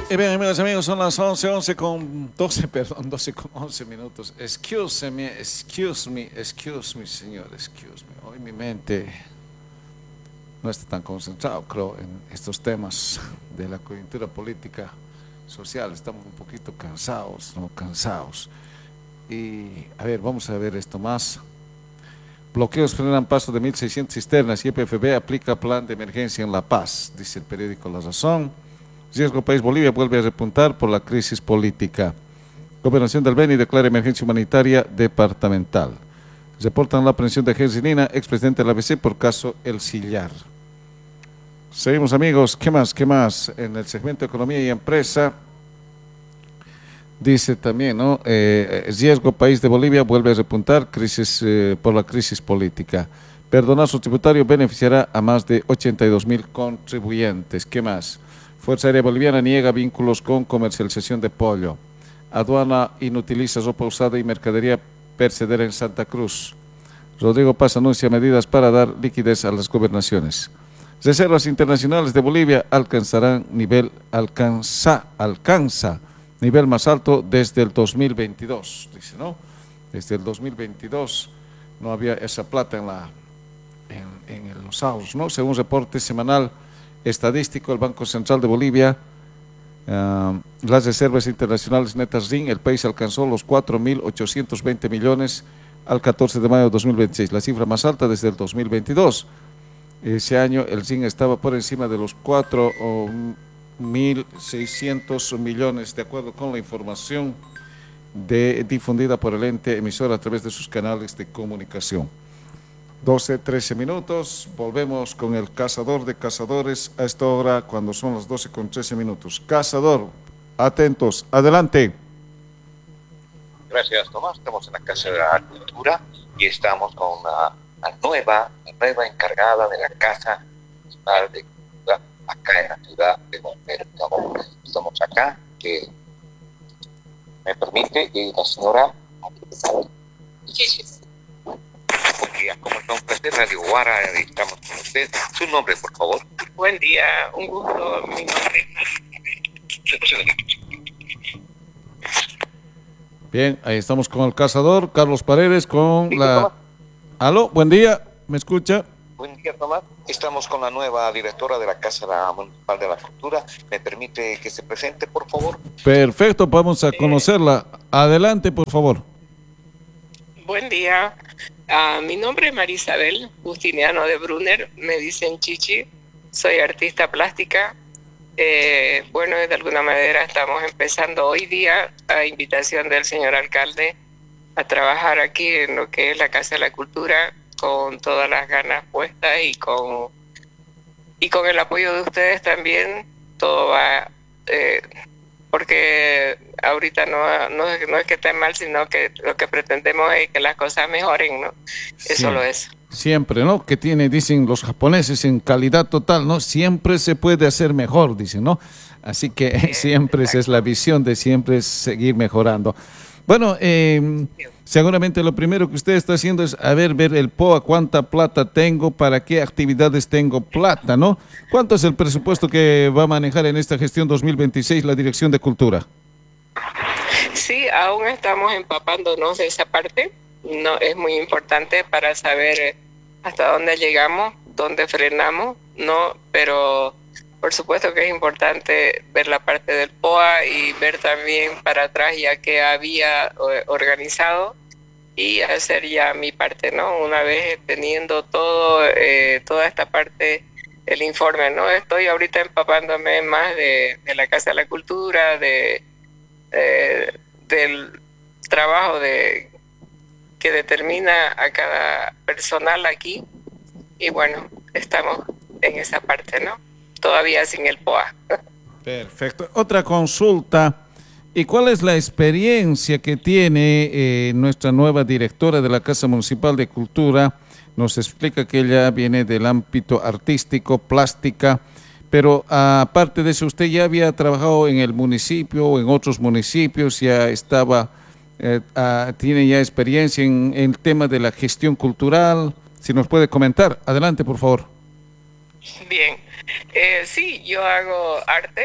Y bien, amigos, son las 11 con 12, perdón, 12 con 11 minutos. Excuse me, señor, excuse me. Hoy mi mente no está tan concentrado, creo, en estos temas de la coyuntura política social. Estamos un poquito cansados, ¿no? Cansados. Y, a ver, vamos a ver esto más. Bloqueos frenan paso de 1.600 cisternas y EPFB aplica plan de emergencia en La Paz, dice el periódico La Razón. Riesgo país Bolivia vuelve a repuntar por la crisis política. Gobernación del Beni declara emergencia humanitaria departamental. Reportan la aprehensión de Gersinina, expresidente de la ABC, por caso El Sillar. Seguimos, amigos. ¿Qué más? En el segmento Economía y Empresa, dice también, ¿no? Riesgo país de Bolivia vuelve a repuntar por la crisis política. Perdonazo tributario beneficiará a más de 82.000 contribuyentes. ¿Qué más? Fuerza Aérea Boliviana niega vínculos con comercialización de pollo. Aduana inutiliza ropa usada y mercadería perecedera en Santa Cruz. Rodrigo Paz anuncia medidas para dar liquidez a las gobernaciones. Reservas internacionales de Bolivia alcanza nivel más alto desde el 2022, dice, ¿no? Desde el 2022 no había esa plata en los ahorros, ¿no? Según reporte semanal estadístico del Banco Central de Bolivia, las reservas internacionales netas RIN, el país alcanzó los 4.820 millones al 14 de mayo de 2026, la cifra más alta desde el 2022. Ese año el RIN estaba por encima de los 4.600 millones, de acuerdo con la información difundida por el ente emisor a través de sus canales de comunicación. 12:13 minutos, volvemos con el cazador de cazadores a esta hora cuando son las 12:13 minutos. Cazador, atentos, adelante. Gracias, Tomás. Estamos en la Casa de la Cultura y estamos con la nueva encargada de la Casa Municipal de Cultura acá en la ciudad de Bomberos. Estamos acá, que me permite, la señora Buen día, ¿cómo está? Un placer, Radio Guara, estamos con usted. Su nombre, por favor. Buen día, un gusto, mi nombre. Bien, ahí estamos con el cazador, Carlos Paredes, con la... Aló, buen día, ¿me escucha? Buen día, Tomás. Estamos con la nueva directora de la Casa Municipal de la Cultura. ¿Me permite que se presente, por favor? Perfecto, vamos a conocerla. Adelante, por favor. Buen día. Mi nombre es Marisabel Justiniano de Brunner, me dicen Chichi, soy artista plástica. Bueno, de alguna manera estamos empezando hoy día, a invitación del señor alcalde, a trabajar aquí en lo que es la Casa de la Cultura, con todas las ganas puestas y con el apoyo de ustedes también. Todo va, porque ahorita no es que esté mal, sino que lo que pretendemos es que las cosas mejoren, ¿no? Es solo eso. Siempre, ¿no? Que dicen los japoneses, en calidad total, ¿no? Siempre se puede hacer mejor, dicen, ¿no? Así que siempre esa es la visión de siempre seguir mejorando. Bueno, seguramente lo primero que usted está haciendo es ver el POA, cuánta plata tengo, para qué actividades tengo plata, ¿no? ¿Cuánto es el presupuesto que va a manejar en esta gestión 2026 la Dirección de Cultura? Sí, aún estamos empapándonos de esa parte. No, es muy importante para saber hasta dónde llegamos, dónde frenamos, ¿no? Pero por supuesto que es importante ver la parte del POA y ver también para atrás ya que había organizado y hacer ya mi parte, ¿no? Una vez teniendo toda esta parte, el informe, ¿no? Estoy ahorita empapándome más de la Casa de la Cultura, del trabajo que determina a cada personal aquí, y bueno, estamos en esa parte, ¿no? Todavía sin el POA. Perfecto. Otra consulta. ¿Y cuál es la experiencia que tiene nuestra nueva directora de la Casa Municipal de Cultura? Nos explica que ella viene del ámbito artístico, plástica, pero aparte de eso, ¿usted ya había trabajado en el municipio o en otros municipios? ¿Ya estaba, tiene ya experiencia en el tema de la gestión cultural? Si nos puede comentar. Adelante, por favor. Bien. Sí, yo hago arte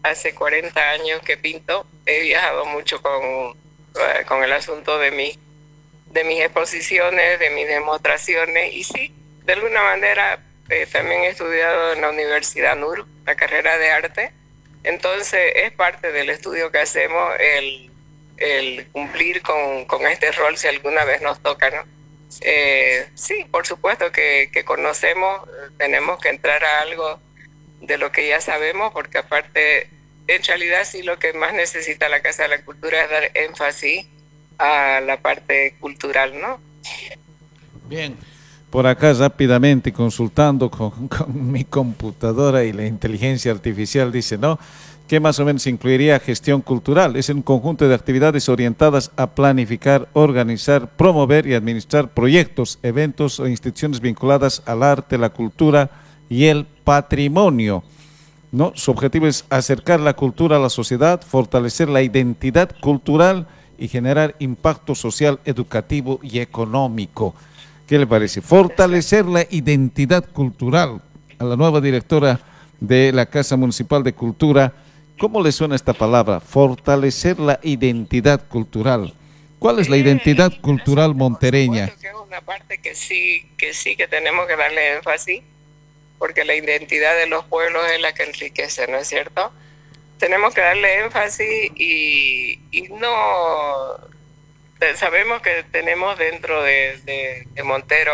hace 40 años que pinto. He viajado mucho con el asunto de mis exposiciones, de mis demostraciones, y sí, de alguna manera también he estudiado en la Universidad NUR, la carrera de arte. Entonces es parte del estudio que hacemos el cumplir con este rol si alguna vez nos toca, ¿no? Sí, por supuesto que conocemos, tenemos que entrar a algo de lo que ya sabemos, porque aparte, en realidad sí lo que más necesita la Casa de la Cultura es dar énfasis a la parte cultural, ¿no? Bien, por acá rápidamente consultando con mi computadora y la inteligencia artificial dice, ¿no? Que más o menos incluiría gestión cultural. Es un conjunto de actividades orientadas a planificar, organizar, promover y administrar proyectos, eventos o instituciones vinculadas al arte, la cultura y el patrimonio, ¿no? Su objetivo es acercar la cultura a la sociedad, fortalecer la identidad cultural y generar impacto social, educativo y económico. ¿Qué le parece? Fortalecer la identidad cultural. A la nueva directora de la Casa Municipal de Cultura, ¿cómo le suena esta palabra? Fortalecer la identidad cultural. ¿Cuál es la identidad cultural montereña? Que es una parte que sí que tenemos que darle énfasis, porque la identidad de los pueblos es la que enriquece, ¿no es cierto? Tenemos que darle énfasis y no... Sabemos que tenemos dentro de Montero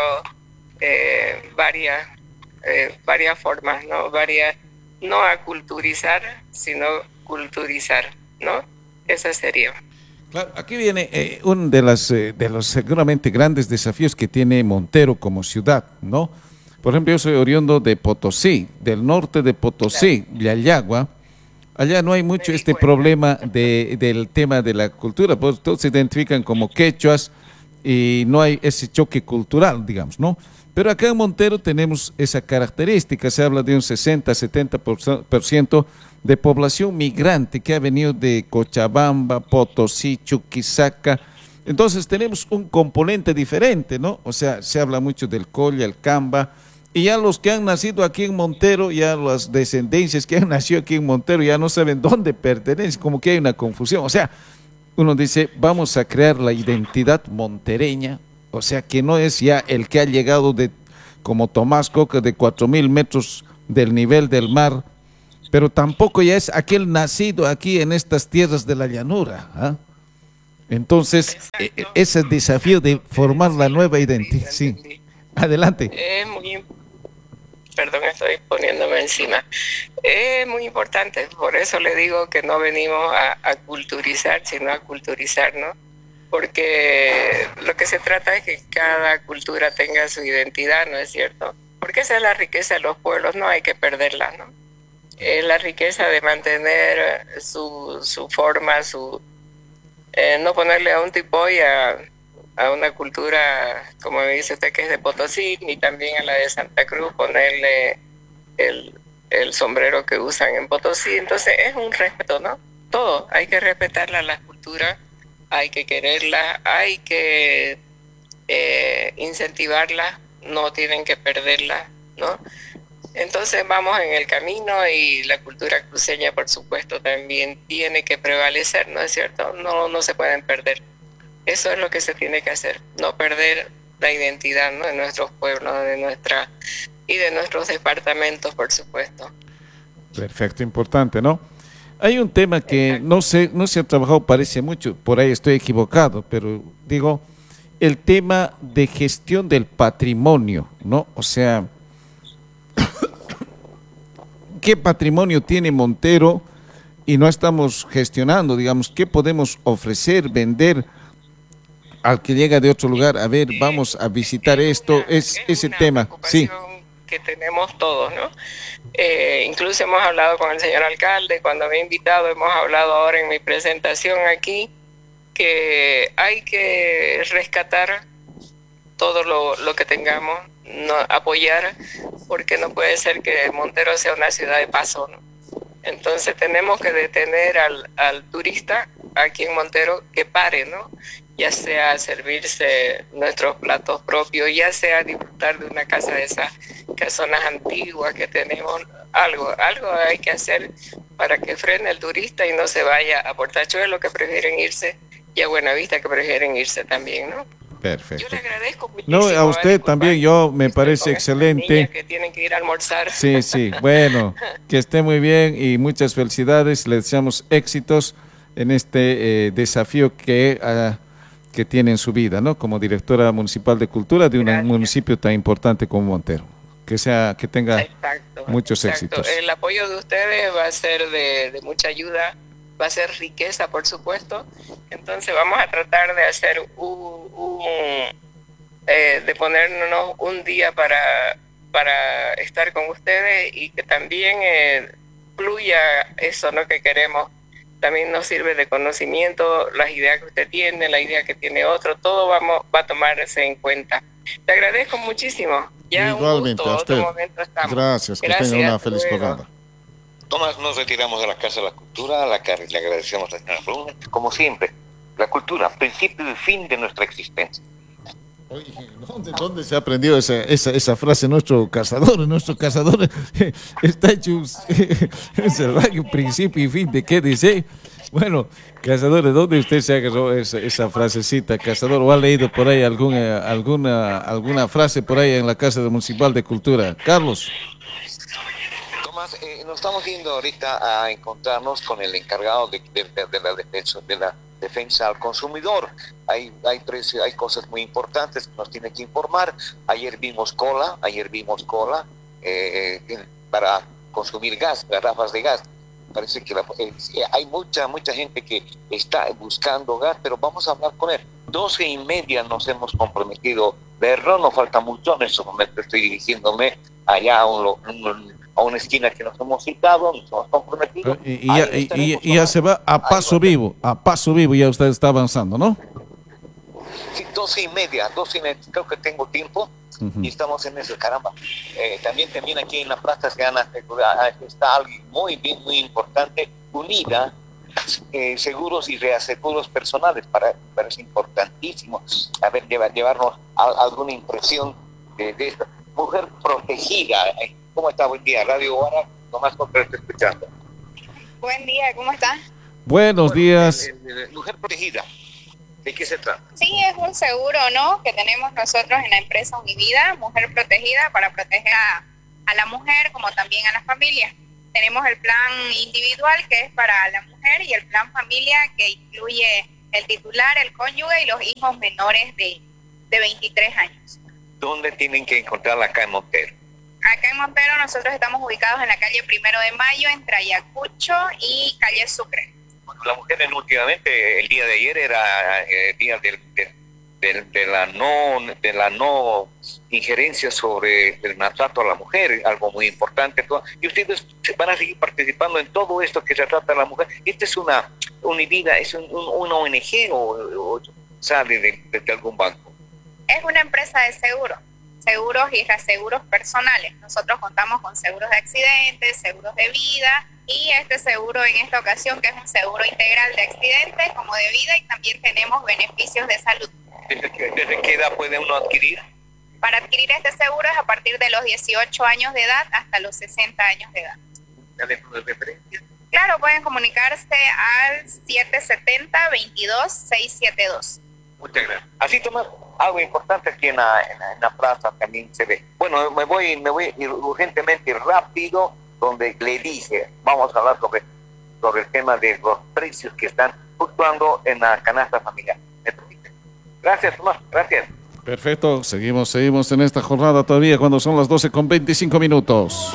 varias formas, ¿no? No aculturizar, sino culturizar, ¿no? Esa sería. Claro, aquí viene uno de los seguramente grandes desafíos que tiene Montero como ciudad, ¿no? Por ejemplo, yo soy oriundo de Potosí, del norte de Potosí, Yayagua. Allá no hay mucho problema del tema de la cultura, pues todos se identifican como quechuas y no hay ese choque cultural, digamos, ¿no? Pero acá en Montero tenemos esa característica, se habla de un 60-70% de población migrante que ha venido de Cochabamba, Potosí, Chuquisaca. Entonces tenemos un componente diferente, ¿no? O sea, se habla mucho del Colla, el Camba, y ya los que han nacido aquí en Montero, ya las descendencias que han nacido aquí en Montero, ya no saben dónde pertenecen, como que hay una confusión. O sea, uno dice, vamos a crear la identidad montereña, o sea, que no es ya el que ha llegado de, como Tomás Coca, de 4.000 metros del nivel del mar, pero tampoco ya es aquel nacido aquí en estas tierras de la llanura, ¿ah? Entonces, ese desafío de formar la nueva identidad, sí. Adelante. Perdón, estoy poniéndome encima. Es muy importante, por eso le digo que no venimos a culturizar, sino a culturizar, ¿no? Porque lo que se trata es que cada cultura tenga su identidad, ¿no es cierto? Porque esa es la riqueza de los pueblos, no hay que perderla, ¿no? Es la riqueza de mantener su forma, no ponerle a un tipo y a una cultura, como me dice usted, que es de Potosí, ni también a la de Santa Cruz, ponerle el sombrero que usan en Potosí. Entonces es un respeto, ¿no? Todo, hay que respetarla, las culturas, hay que quererlas, hay que incentivarlas, no tienen que perderlas, ¿no? Entonces vamos en el camino y la cultura cruceña, por supuesto, también tiene que prevalecer, ¿no es cierto? No se pueden perder. Eso es lo que se tiene que hacer, no perder la identidad, ¿no? De nuestros pueblos, y de nuestros departamentos, por supuesto. Perfecto, importante, ¿no? Hay un tema que no se ha trabajado, parece mucho, por ahí estoy equivocado, pero digo, el tema de gestión del patrimonio, ¿no? O sea, ¿qué patrimonio tiene Montero y no estamos gestionando? Digamos, ¿qué podemos ofrecer, vender al que llega de otro lugar? A ver, vamos a visitar esto, es ese tema, sí. Que tenemos todos, ¿no? Incluso hemos hablado con el señor alcalde, cuando me ha invitado, hemos hablado ahora en mi presentación aquí, que hay que rescatar todo lo que tengamos, no apoyar, porque no puede ser que Montero sea una ciudad de paso, ¿no? Entonces tenemos que detener al turista aquí en Montero que pare, ¿no? Ya sea servirse nuestros platos propios, ya sea disfrutar de una casa de esas casonas antiguas que tenemos. algo hay que hacer para que frene el turista y no se vaya a Portachuelo, que prefieren irse, y a Buenavista, que prefieren irse también, ¿no? Perfecto. Yo le agradezco muchísimo. No, a usted también, yo me parece excelente. Que tienen que ir a almorzar. Sí, sí, bueno, que esté muy bien y muchas felicidades, le deseamos éxitos en este desafío que tiene en su vida, ¿no? Como directora municipal de cultura de un municipio tan importante como Montero. Que tenga muchos éxitos. El apoyo de ustedes va a ser de mucha ayuda, va a ser riqueza, por supuesto. Entonces vamos a tratar de hacer de ponernos un día para estar con ustedes y que también fluya eso, ¿no?, que queremos. También nos sirve de conocimiento, las ideas que usted tiene, la idea que tiene otro, todo va a tomarse en cuenta. Te agradezco muchísimo. Ya igualmente, un gusto, a usted. Gracias, que tenga una feliz jornada. Tomás, nos retiramos de la Casa de la Cultura, a la que le agradecemos a la señora Bruna. Como siempre, la cultura, principio y fin de nuestra existencia. Oye, ¿dónde se ha aprendido esa frase? Nuestro cazador está hecho un principio y fin de qué dice. Bueno, cazador, ¿de dónde usted se agarró esa frasecita, cazador? ¿O ha leído por ahí alguna frase por ahí en la Casa Municipal de Cultura? Carlos. Tomás, nos estamos yendo ahorita a encontrarnos con el encargado de la defensa al consumidor. Hay cosas muy importantes que nos tiene que informar. Ayer vimos cola para consumir gas, garrafas de gas. Parece que hay mucha gente que está buscando gas, pero vamos a hablar con él. 12:30 nos hemos comprometido verlo, no falta mucho. En este momento estoy dirigiéndome allá a una esquina que nos hemos citado, nos hemos comprometido. Y ya se va a paso vivo, ya usted está avanzando, ¿no? Sí, 12:30, creo que tengo tiempo. Y estamos en eso, caramba. También aquí en la plaza está algo muy bien, muy importante, unida, seguros y reaseguros personales, parece importantísimo. A ver, llevarnos alguna impresión de esto. Mujer protegida, ¿cómo está? Buen día, Radio Guara, Tomás Contreras está escuchando. Buen día, ¿cómo está? Buenos días. Mujer protegida. ¿De qué se trata? Sí, es un seguro, ¿no?, que tenemos nosotros en la empresa Univida, Mujer Protegida, para proteger a la mujer como también a la familia. Tenemos el plan individual, que es para la mujer, y el plan familia, que incluye el titular, el cónyuge y los hijos menores de 23 años. ¿Dónde tienen que encontrarla acá en Montero? Acá en Montero nosotros estamos ubicados en la calle 1 de Mayo, entre Ayacucho y calle Sucre. La mujer últimamente, el día de ayer era el día de la no injerencia sobre el maltrato a la mujer, algo muy importante. Y ustedes van a seguir participando en todo esto que se trata a la mujer. Esta es una Univida, es una ONG o sale de algún banco. Es una empresa de seguros y reaseguros personales. Nosotros contamos con seguros de accidentes, seguros de vida, y este seguro en esta ocasión, que es un seguro integral de accidentes como de vida, y también tenemos beneficios de salud. ¿Desde qué edad puede uno adquirir? Para adquirir este seguro es a partir de los 18 años de edad hasta los 60 años de edad. ¿Teléfono de referencia? Claro, pueden comunicarse al 770-22-672. Muchas gracias. Así, Tomás, algo importante aquí en la plaza también se ve. Bueno, me voy urgentemente rápido, donde le dije, vamos a hablar sobre el tema de los precios que están fluctuando en la canasta familiar. Gracias, Tomás, gracias. Perfecto, seguimos en esta jornada todavía cuando son las 12:25.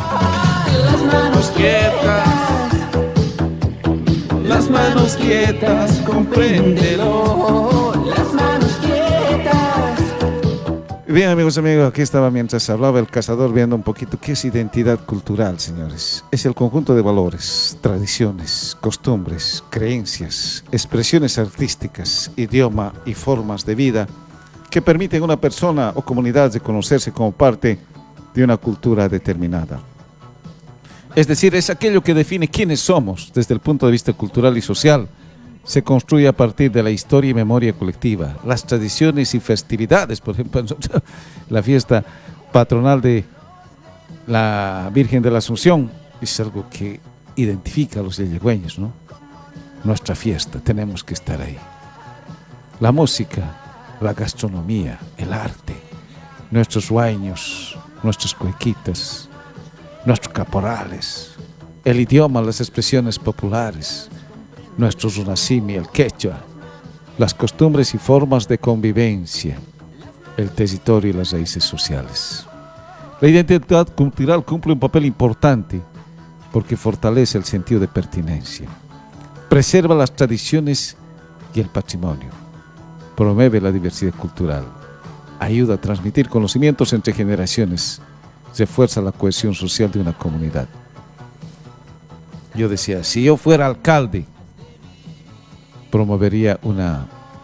Las manos quietas, compréndelo. Las manos quietas. Bien, amigos, aquí estaba mientras hablaba el cazador viendo un poquito qué es identidad cultural, señores. Es el conjunto de valores, tradiciones, costumbres, creencias, expresiones artísticas, idioma y formas de vida que permiten a una persona o comunidad reconocerse como parte de una cultura determinada. Es decir, es aquello que define quiénes somos desde el punto de vista cultural y social. Se construye a partir de la historia y memoria colectiva, las tradiciones y festividades. Por ejemplo, la fiesta patronal de la Virgen de la Asunción es algo que identifica a los yayagüeños, ¿no? Nuestra fiesta, tenemos que estar ahí. La música, la gastronomía, el arte, nuestros huayños, nuestras cuequitas, nuestros caporales, el idioma, las expresiones populares, nuestro runasimi, el quechua, las costumbres y formas de convivencia, el territorio y las raíces sociales. La identidad cultural cumple un papel importante porque fortalece el sentido de pertenencia, preserva las tradiciones y el patrimonio, promueve la diversidad cultural, ayuda a transmitir conocimientos entre generaciones, refuerza la cohesión social de una comunidad. Yo decía, si yo fuera alcalde, promovería una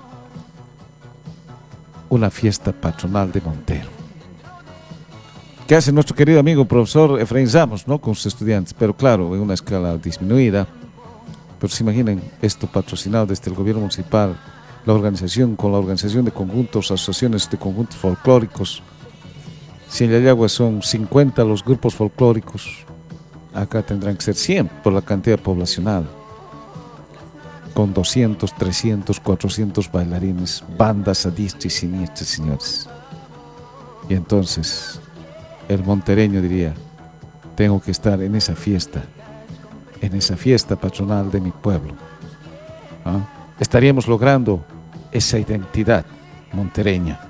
fiesta patronal de Montero. ¿Qué hace nuestro querido amigo profesor Efraín Ramos, ¿no? Con sus estudiantes? Pero claro, en una escala disminuida. Pero se imaginen esto patrocinado desde el gobierno municipal, la organización con la organización de conjuntos, asociaciones de conjuntos folclóricos. Si en Yayagua son 50 los grupos folclóricos, acá tendrán que ser 100 por la cantidad poblacional, con 200, 300, 400 bailarines, bandas a diestra y siniestra, señores. Y entonces el montereño diría, tengo que estar en esa fiesta patronal de mi pueblo. ¿Ah? Estaríamos logrando esa identidad montereña.